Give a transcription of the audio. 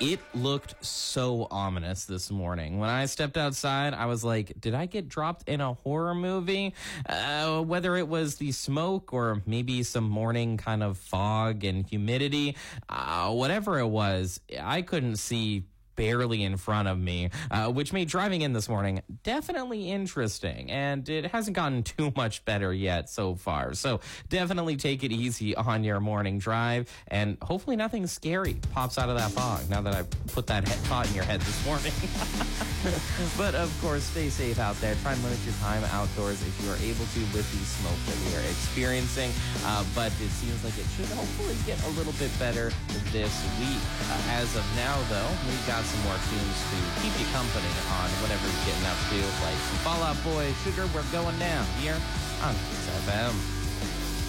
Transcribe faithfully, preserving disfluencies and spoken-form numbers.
It looked so ominous this morning. When I stepped outside, I was like, did I get dropped in a horror movie? Uh, whether it was the smoke or maybe some morning kind of fog and humidity, uh, whatever it was, I couldn't see barely in front of me, uh, which made driving in this morning definitely interesting. And it hasn't gotten too much better yet so far. So definitely take it easy on your morning drive. And hopefully nothing scary pops out of that fog now that I've put that head, thought in your head this morning. But of course, stay safe out there. Try and limit your time outdoors if you are able to with the smoke that we are experiencing. Uh, but it seems like it should hopefully get a little bit better this week. Uh, as of now, though, we've got some more tunes to keep you company on whatever you're getting up to, like some Fall Out Boy, Sugar, We're Going Down here on Kiss F M.